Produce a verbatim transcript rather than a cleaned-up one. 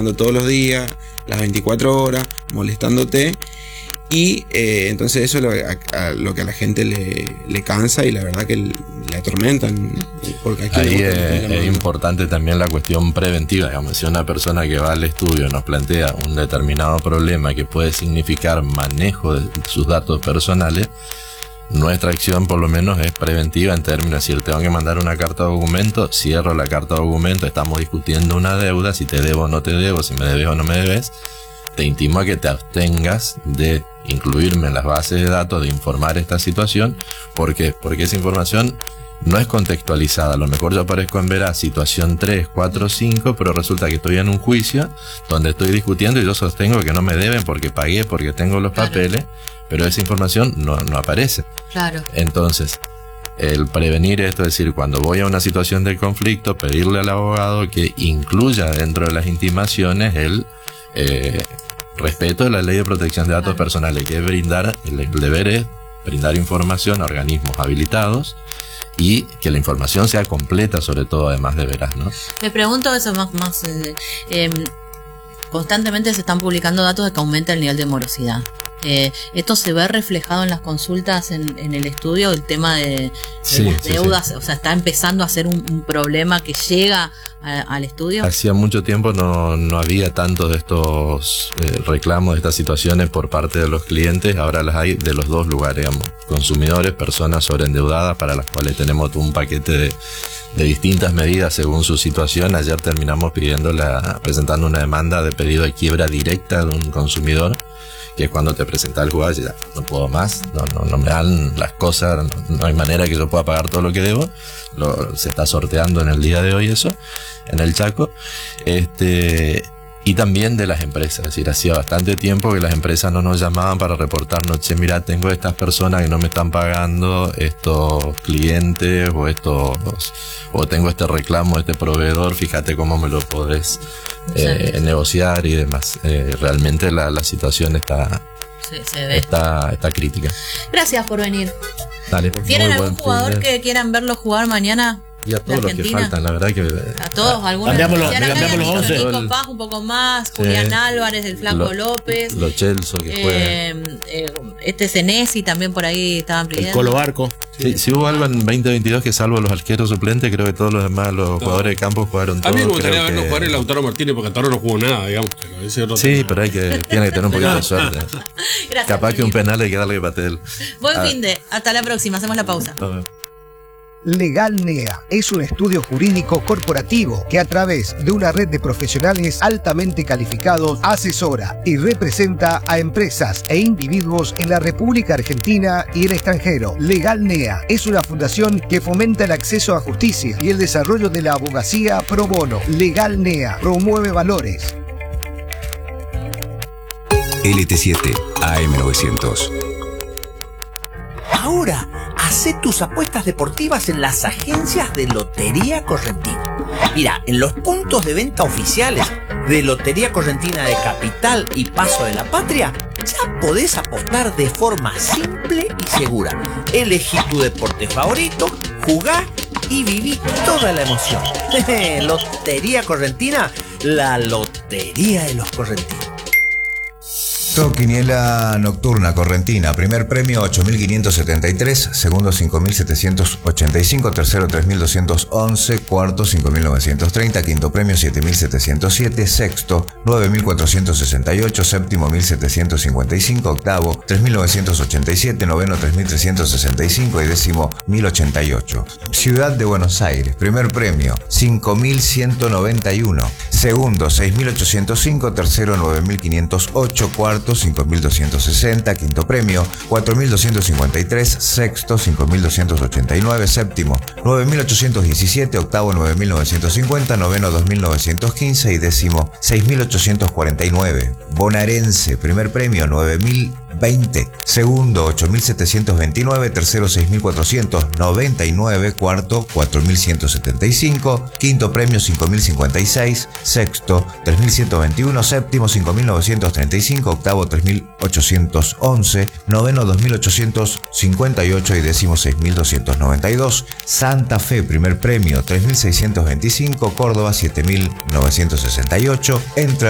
llamando todos los días, las veinticuatro horas, molestándote. Y eh, entonces eso es lo, a, a, lo que a la gente le, le cansa y la verdad que le, le atormentan. Porque aquí Ahí es, es importante también la cuestión preventiva. Digamos, si una persona que va al estudio nos plantea un determinado problema que puede significar manejo de sus datos personales, nuestra acción por lo menos es preventiva en términos de decir, tengo que mandar una carta de documento, cierro la carta de documento, estamos discutiendo una deuda, si te debo o no te debo, si me debes o no me debes, te intimo a que te abstengas de incluirme en las bases de datos, de informar esta situación. ¿Por qué? Porque esa información no es contextualizada. A lo mejor yo aparezco en Verás situación tres, cuatro, cinco, pero resulta que estoy en un juicio donde estoy discutiendo y yo sostengo que no me deben porque pagué, porque tengo los Claro. papeles, pero esa información no, no aparece. Claro. Entonces, el prevenir esto, es decir, cuando voy a una situación de conflicto, pedirle al abogado que incluya dentro de las intimaciones el eh, respeto de la ley de protección de datos Claro. personales, que es brindar, el, el deber es brindar información a organismos habilitados y que la información sea completa, sobre todo, además de veraz, ¿no? Me pregunto eso más, más eh, eh, constantemente se están publicando datos de que aumenta el nivel de morosidad. Eh, ¿Esto se ve reflejado en las consultas en, en el estudio? El tema de, de Sí, las sí, deudas, sí. o sea, está empezando a ser un, un problema que llega a- al estudio. Hacía mucho tiempo no, no había tanto de estos eh, reclamos, de estas situaciones por parte de los clientes. Ahora las hay de los dos lugares, digamos, consumidores, personas sobreendeudadas para las cuales tenemos un paquete de, de distintas medidas según su situación. Ayer terminamos pidiendo la, presentando una demanda de pedido de quiebra directa de un consumidor, que es cuando te presenta el juzgado y dices, ya, no puedo más, no, no, no me dan las cosas, no, no hay manera que yo pueda pagar todo lo que debo. Lo, se está sorteando en el día de hoy eso, en el Chaco. Este, y también de las empresas, es decir, hacía bastante tiempo que las empresas no nos llamaban para reportarnos, che, mira, tengo estas personas que no me están pagando, estos clientes o estos, o tengo este reclamo de este proveedor, fíjate cómo me lo podés eh, negociar y demás. Eh, realmente la, la situación está, Se, se ve. está, está crítica. Gracias por venir. Dale, ¿Tienen muy algún buen jugador fin de- que quieran verlo jugar mañana? Y a todos de los que Argentina? faltan, la verdad que... A todos, algunos. Cambiamos los- Ya me cambiamos habían los dicho once. Nico Paz un poco más, Sí. Julián Álvarez, el Flaco Lo- López. Los Chelsea que juegan. Eh, eh, este Senesi también por ahí estaban El pidiendo. Colo Barco. Sí, si hubo algo en veinte veintidós que salvo los arqueros suplentes, creo que todos los demás, los jugadores de campo jugaron A todos. mí me gustaría creo verlo que- jugar el Lautaro Martínez porque Lautaro no jugó nada, digamos. Pero ese es otro Sí, tema. pero hay que, tiene que tener un poquito de suerte. Gracias Capaz por que un venir. penal hay que darle que patee él. Buen Ah. fin de. Hasta la próxima. Hacemos la pausa. No, Legal N E A es un estudio jurídico corporativo que a través de una red de profesionales altamente calificados asesora y representa a empresas e individuos en la República Argentina y el extranjero. Legal N E A es una fundación que fomenta el acceso a justicia y el desarrollo de la abogacía pro bono. Legal N E A promueve valores. L T siete A M novecientos. Ahora, hacé tus apuestas deportivas en las agencias de Lotería Correntina. Mira, en los puntos de venta oficiales de Lotería Correntina de Capital y Paso de la Patria, ya podés apostar de forma simple y segura. Elegí tu deporte favorito, jugá y viví toda la emoción. Lotería Correntina, la lotería de los correntinos. Quiniela nocturna correntina, primer premio ocho mil quinientos setenta y tres, segundo cinco mil setecientos ochenta y cinco, tercero tres mil doscientos once, cuarto cinco mil novecientos treinta, quinto premio siete mil setecientos siete, sexto nueve mil cuatrocientos sesenta y ocho, séptimo mil setecientos cincuenta y cinco, octavo tres mil novecientos ochenta y siete, noveno tres mil trescientos sesenta y cinco y décimo mil ochenta y ocho. Ciudad de Buenos Aires, primer premio cinco mil ciento noventa y uno, segundo seis mil ochocientos cinco, tercero nueve mil quinientos ocho, cuarto cinco mil doscientos sesenta, quinto premio cuatro mil doscientos cincuenta y tres, sexto cinco mil doscientos ochenta y nueve, séptimo nueve mil ochocientos diecisiete, octavo nueve mil novecientos cincuenta, noveno dos mil novecientos quince y décimo seis mil ochocientos cuarenta y nueve. Bonaerense, primer premio nueve mil veinte, segundo ocho mil setecientos veintinueve, tercero seis mil cuatrocientos noventa y nueve, cuarto cuatro mil ciento setenta y cinco, quinto premio cinco mil cincuenta y seis, sexto tres mil ciento veintiuno, séptimo cinco mil novecientos treinta y cinco, octavo tres mil ochocientos once, noveno dos mil ochocientos cincuenta y ocho y décimo seis mil doscientos noventa y dos. Santa Fe, primer premio tres mil seiscientos veinticinco, Córdoba siete mil novecientos sesenta y ocho, Entre